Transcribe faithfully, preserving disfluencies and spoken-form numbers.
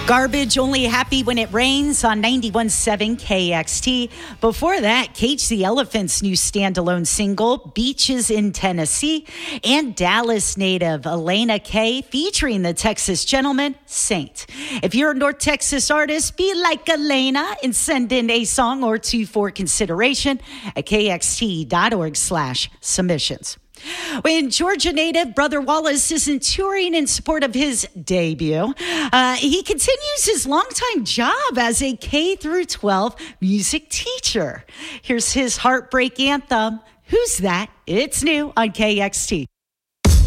Garbage, Only Happy When It Rains on ninety-one point seven K X T. Before that, Cage the Elephant's new standalone single, Beaches in Tennessee, and Dallas native Elena Kay featuring the Texas gentleman, Saint. If you're a North Texas artist, be like Elena and send in a song or two for consideration at kxt.org slash submissions. When Georgia native Brother Wallace isn't touring in support of his debut, uh, he continues his longtime job as a K through twelve music teacher. Here's his heartbreak anthem, Who's That? It's new on K X T.